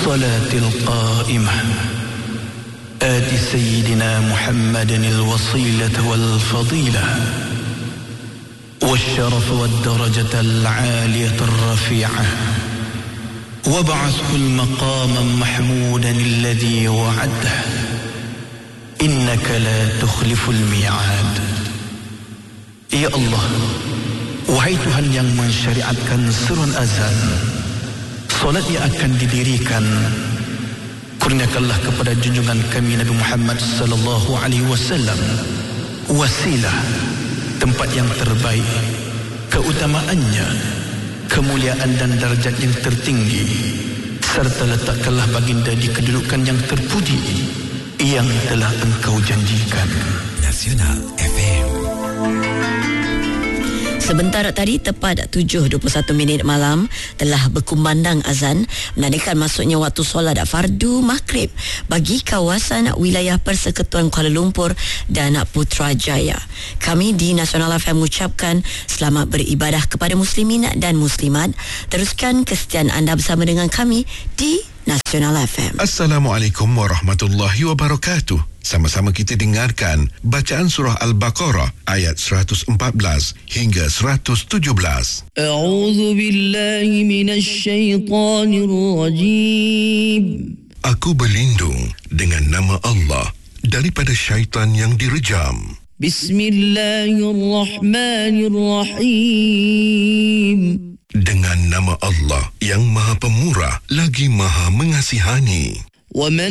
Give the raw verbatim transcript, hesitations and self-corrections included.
بالصلاة القائمة آت سيدنا محمد الوصيلة والفضيلة والشرف والدرجة العالية الرفيعة وابعثه المقام محمودا الذي وعده إنك لا تخلف الميعاد. Ya Allah, wahai Tuhan yang mensyariatkan seruan azan, solat yang akan didirikan, kurniakanlah kepada junjungan kami Nabi Muhammad sallallahu alaihi wasallam wasilah, tempat yang terbaik, keutamaannya, kemuliaan dan darjat yang tertinggi, serta letakkanlah baginda di kedudukan yang terpuji yang telah engkau janjikan. Nasional F M. Sebentar tadi, tepat tujuh dua puluh satu minit malam, telah berkumandang azan menandakan masuknya waktu solat fardu maghrib bagi kawasan wilayah Persekutuan Kuala Lumpur dan Putrajaya. Kami di Nasional F M mengucapkan selamat beribadah kepada muslimin dan muslimat. Teruskan kesetiaan anda bersama dengan kami di Nasional F M. Assalamualaikum warahmatullahi wabarakatuh. Sama-sama kita dengarkan bacaan surah Al-Baqarah ayat seratus empat belas hingga seratus tujuh belas. A'udzu billahi minasy syaithanir rajim. Aku berlindung dengan nama Allah daripada syaitan yang direjam. Bismillahirrahmanirrahim. Dengan nama Allah yang Maha Pemurah lagi Maha Mengasihani. Wa man